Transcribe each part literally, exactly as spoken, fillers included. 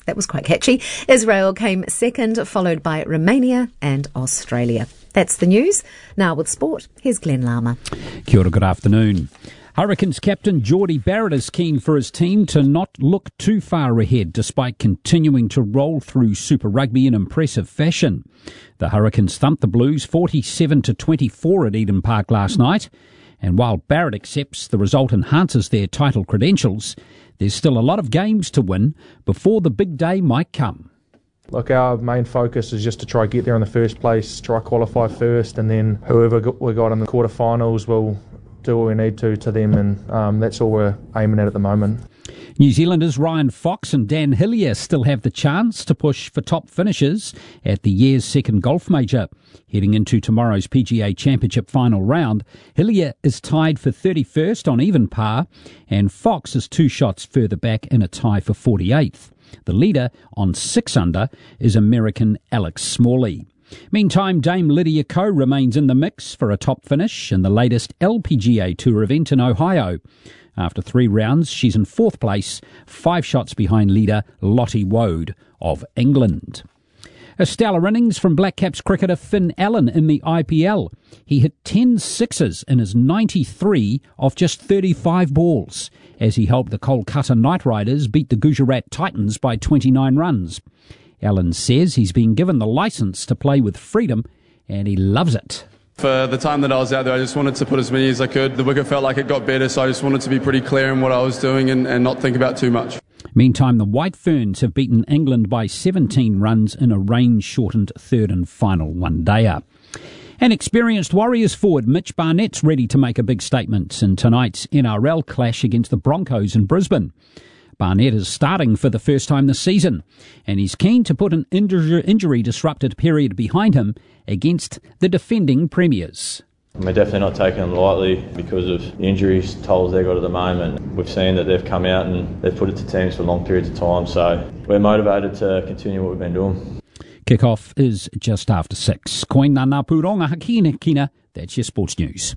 That was quite catchy. Israel came second, followed by Romania and Australia. That's the news. Now with sport, here's Glenn Lama. Kia ora, good afternoon. Hurricanes captain Jordie Barrett is keen for his team to not look too far ahead despite continuing to roll through Super Rugby in impressive fashion. The Hurricanes thumped the Blues forty-seven to twenty-four at Eden Park last night, and while Barrett accepts the result enhances their title credentials, there's still a lot of games to win before the big day might come. Look, our main focus is just to try to get there in the first place, try qualify first, and then whoever we got in the quarterfinals will do what we need to to them, and um, that's all we're aiming at at the moment. New Zealanders Ryan Fox and Dan Hillier still have the chance to push for top finishes at the year's second golf major. Heading into tomorrow's P G A Championship final round, Hillier is tied for thirty-first on even par, and Fox is two shots further back in a tie for forty-eighth. The leader on six under is American Alex Smalley. Meantime, Dame Lydia Ko remains in the mix for a top finish in the latest L P G A Tour event in Ohio. After three rounds, she's in fourth place, five shots behind leader Lottie Woad of England. A stellar innings from Black Caps cricketer Finn Allen in the I P L. He hit ten sixes in his ninety-three off just thirty-five balls, as he helped the Kolkata Knight Riders beat the Gujarat Titans by twenty-nine runs. Allen says he's been given the licence to play with freedom, and he loves it. For the time that I was out there, I just wanted to put as many as I could. The wicket felt like it got better, so I just wanted to be pretty clear in what I was doing and, and not think about too much. Meantime, the White Ferns have beaten England by seventeen runs in a rain-shortened third and final one-dayer. An experienced Warriors forward Mitch Barnett's ready to make a big statement in tonight's N R L clash against the Broncos in Brisbane. Barnett is starting for the first time this season, and he's keen to put an injury-disrupted period behind him against the defending premiers. We're definitely not taking them lightly because of the injuries tolls they've got at the moment. We've seen that they've come out and they've put it to teams for long periods of time, so we're motivated to continue what we've been doing. Kick-off is just after six. Koina ngā pūronga hakina kina, that's your sports news.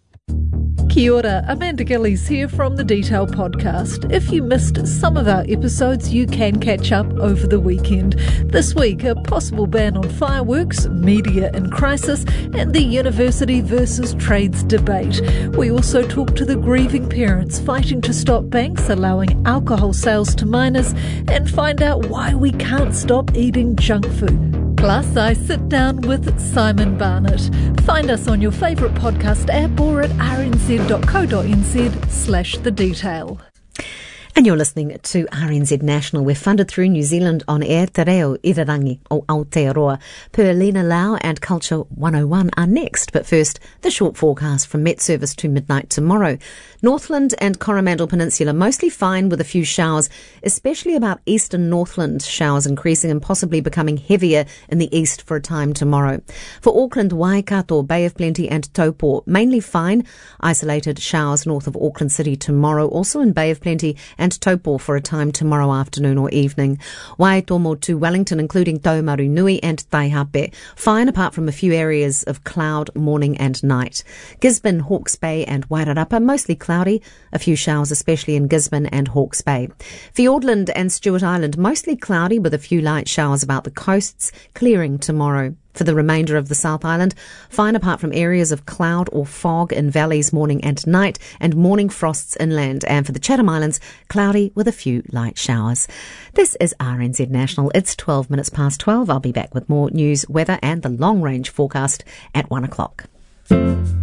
Kia ora, Amanda Gillies here from the Detail Podcast. If you missed some of our episodes, you can catch up over the weekend. This week, a possible ban on fireworks, media in crisis, and the university versus trades debate. We also talk to the grieving parents fighting to stop banks allowing alcohol sales to minors, and find out why we can't stop eating junk food. Plus, I sit down with Simon Barnett. Find us on your favourite podcast app or at rnz.co.nz slash the detail. And you're listening to R N Z National. We're funded through New Zealand On Air, Te Reo Irarangi o Aotearoa. Per Lena Lau and Culture one oh one are next. But first, the short forecast from Met Service to midnight tomorrow. Northland and Coromandel Peninsula mostly fine with a few showers, especially about eastern Northland showers increasing and possibly becoming heavier in the east for a time tomorrow. For Auckland, Waikato, Bay of Plenty and Taupo, mainly fine. Isolated showers north of Auckland City tomorrow, also in Bay of Plenty and Taupo for a time tomorrow afternoon or evening. Waitomo to Wellington, including Taumarunui and Taihape, fine apart from a few areas of cloud morning and night. Gisborne, Hawke's Bay and Wairarapa, mostly cloudy, a few showers especially in Gisborne and Hawke's Bay. Fiordland and Stewart Island, mostly cloudy with a few light showers about the coasts, clearing tomorrow. For the remainder of the South Island, fine apart from areas of cloud or fog in valleys morning and night, and morning frosts inland. And for the Chatham Islands, cloudy with a few light showers. This is R N Z National. It's twelve minutes past twelve. I'll be back with more news, weather and the long-range forecast at one o'clock.